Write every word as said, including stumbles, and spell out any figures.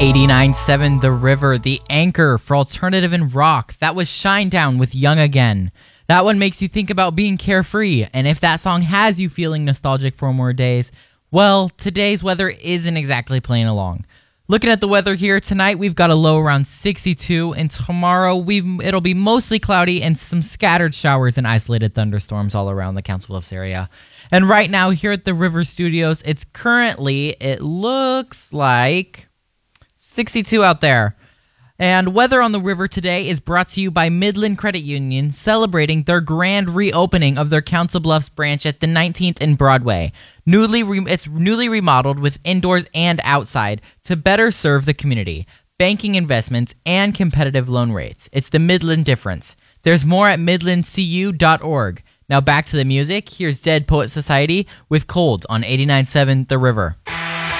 eighty-nine point seven The River, the anchor for alternative and rock. That was Shinedown with Young Again. That one makes you think about being carefree, and if that song has you feeling nostalgic for more days, well, today's weather isn't exactly playing along. Looking at the weather here tonight, we've got a low around sixty-two, and tomorrow we've it'll be mostly cloudy and some scattered showers and isolated thunderstorms all around the Council Bluffs area. And right now here at the River Studios, it's currently, it looks like sixty-two out there. And weather on the river today is brought to you by Midland Credit Union, celebrating their grand reopening of their Council Bluffs branch at the nineteenth and Broadway. Newly re- it's newly remodeled with indoors and outside to better serve the community, banking, investments, and competitive loan rates. It's the Midland difference. There's more at midland c u dot org. Now back to the music. Here's Dead Poet Society with Cold on eighty-nine point seven The River.